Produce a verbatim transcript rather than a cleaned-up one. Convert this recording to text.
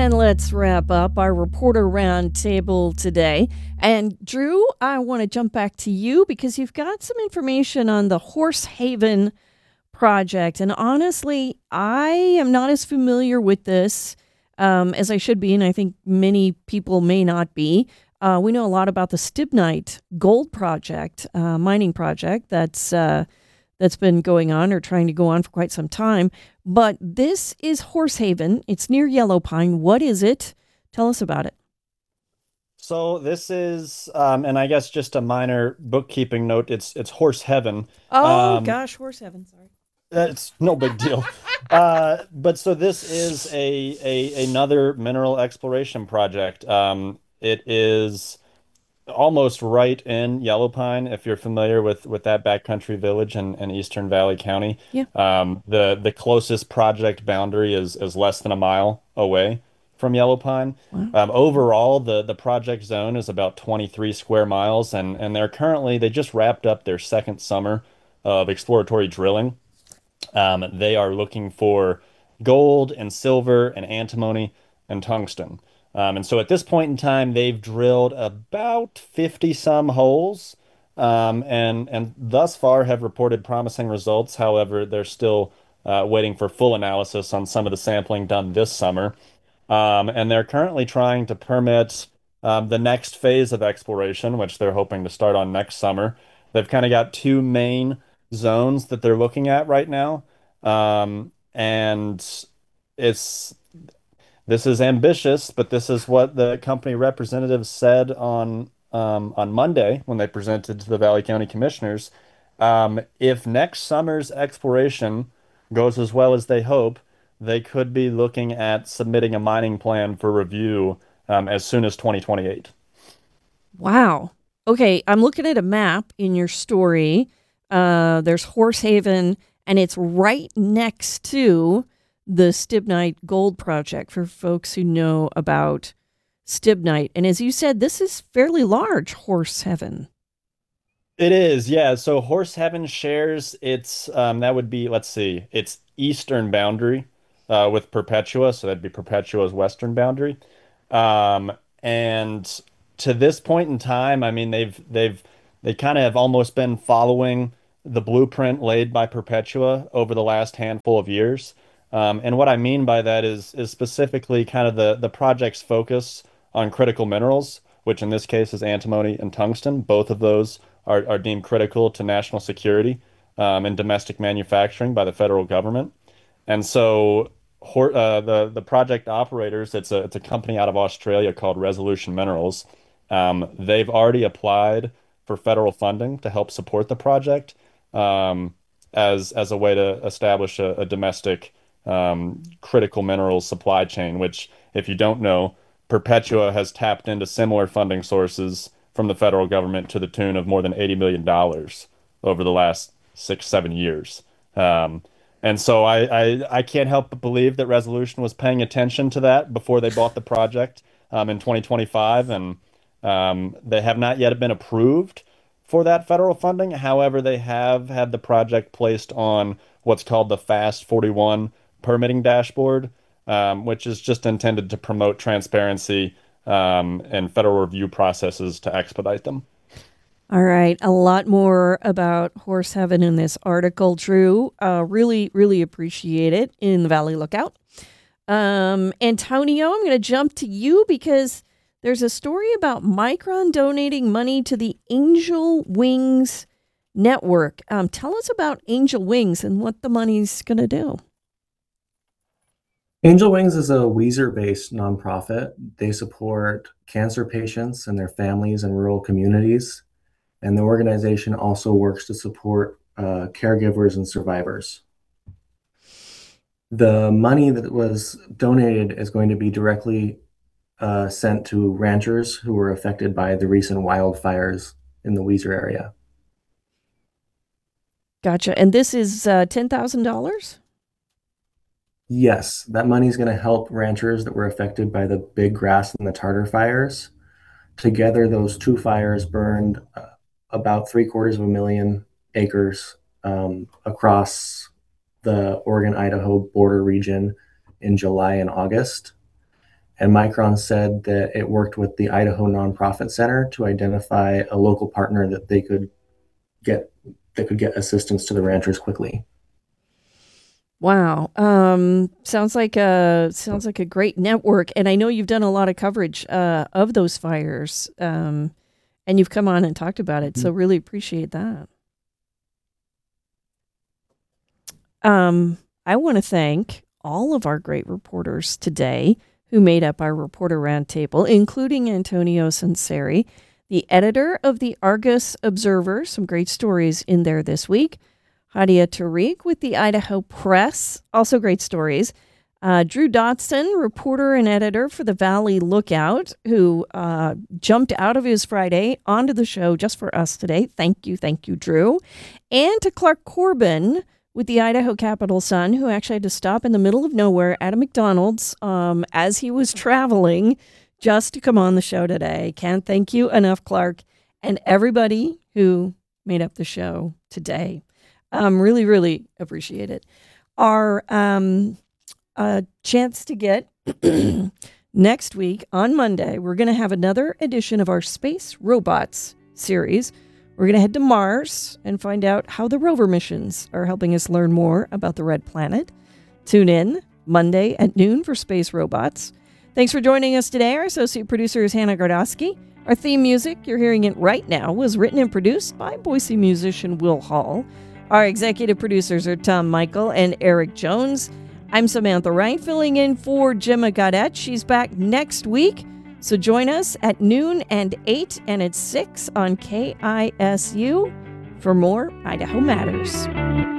And let's wrap up our reporter roundtable today. And Drew, I want to jump back to you because you've got some information on the Horse Haven project. And honestly, I am not as familiar with this um, as I should be, and I think many people may not be. Uh, we know a lot about the Stibnite Gold Project, uh, mining project that's uh, that's been going on or trying to go on for quite some time. But this is Horse Haven. It's near Yellow Pine. What is it? Tell us about it. So this is, um, and I guess just a minor bookkeeping note. It's it's Horse Heaven. Oh Um, gosh, Horse Heaven. Sorry. it's no big deal. Uh, but so this is a a another mineral exploration project. Um, it is almost right in Yellow Pine, if you're familiar with with that backcountry village in, in Eastern Valley County. Yeah. Um, the the closest project boundary is is less than a mile away from Yellow Pine. Wow. Um, overall, the the project zone is about twenty-three square miles, and and they're currently they just wrapped up their second summer of exploratory drilling. Um, they are looking for gold and silver and antimony and tungsten. Um, and so at this point in time, they've drilled about fifty some holes, um, and and thus far have reported promising results. However, they're still uh, waiting for full analysis on some of the sampling done this summer. Um, and they're currently trying to permit um, the next phase of exploration, which they're hoping to start on next summer. They've kind of got two main zones that they're looking at right now. Um, and it's this is ambitious, but this is what the company representatives said on um, on Monday when they presented to the Valley County Commissioners. Um, if next summer's exploration goes as well as they hope, they could be looking at submitting a mining plan for review um, as soon as twenty twenty-eight. Wow. Okay, I'm looking at a map in your story. Uh, there's Horse Haven, and it's right next to the Stibnite Gold Project for folks who know about Stibnite. And as you said, this is fairly large, Horse Heaven. It is, yeah. So Horse Heaven shares its um that would be, let's see, its eastern boundary uh with Perpetua, so that'd be Perpetua's western boundary. Um and to this point in time, I mean they've they've they kind of have almost been following the blueprint laid by Perpetua over the last handful of years. Um and what I mean by that is is specifically kind of the the project's focus on critical minerals, which in this case is antimony and tungsten. Both of those are, are deemed critical to national security um, and domestic manufacturing by the federal government. And so uh, the the project operators, it's a it's a company out of Australia called Resolution Minerals. Um, they've already applied for federal funding to help support the project um, as as a way to establish a, a domestic um, critical minerals supply chain, which, if you don't know, Perpetua has tapped into similar funding sources from the federal government to the tune of more than eighty million dollars over the last six, seven years. Um, and so I, I, I can't help but believe that Resolution was paying attention to that before they bought the project um, in twenty twenty-five. And um, they have not yet been approved for that federal funding. However, they have had the project placed on what's called the FAST forty-one permitting dashboard, um, which is just intended to promote transparency um, and federal review processes to expedite them. All right, a lot more about Horse Heaven in this article, Drew. Uh, really, really appreciate it in the Valley Lookout. Um, Antonio, I'm going to jump to you because there's a story about Micron donating money to the Angel Wings Network. Um, tell us about Angel Wings and what the money's going to do. Angel Wings is a Weezer-based nonprofit. They support cancer patients and their families in rural communities, and the organization also works to support uh, caregivers and survivors. The money that was donated is going to be directly uh, sent to ranchers who were affected by the recent wildfires in the Weezer area. Gotcha. And this is uh, ten thousand dollars? Yes, that money is going to help ranchers that were affected by the Big Grass and the Tartar fires. Together, those two fires burned uh, about three quarters of a million acres um, across the Oregon-Idaho border region in July and August. And Micron said that it worked with the Idaho Nonprofit Center to identify a local partner that they could get that could get assistance to the ranchers quickly. Wow. Um, sounds like a sounds like a great network. And I know you've done a lot of coverage uh, of those fires. Um, and you've come on and talked about it. So really appreciate that. Um, I want to thank all of our great reporters today who made up our reporter roundtable, including Antonio Sanseri, the editor of the Argus Observer. Some great stories in there this week. Hadia Tariq with the Idaho Press, also great stories. Uh, Drew Dotson, reporter and editor for the Valley Lookout, who uh, jumped out of his Friday onto the show just for us today. Thank you, thank you, Drew. And to Clark Corbin with the Idaho Capital Sun, who actually had to stop in the middle of nowhere at a McDonald's um, as he was traveling just to come on the show today. Can't thank you enough, Clark, and everybody who made up the show today. Um, really, really appreciate it. Our um, uh, chance to get next week on Monday, we're going to have another edition of our Space Robots series. We're going to head to Mars and find out how the rover missions are helping us learn more about the red planet. Tune in Monday at noon for Space Robots. Thanks for joining us today. Our associate producer is Hannah Gardowski. Our theme music, you're hearing it right now, was written and produced by Boise musician Will Hall. Our executive producers are Tom Michael and Eric Jones. I'm Samantha Wright, filling in for Gemma Gaudette. She's back next week. So join us at noon and eight and at six on K I S U for more Idaho Matters.